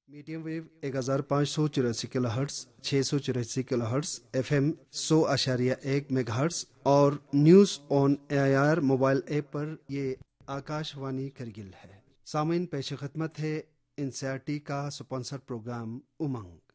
Medium wave 1584 kilohertz, 684 kilohertz, FM 100.1 megahertz और news on AIR mobile app पर ये आकाशवाणी करगिल है। सामीन पेश खिदमत है NCERT का स्पॉन्सर प्रोग्राम उमंग।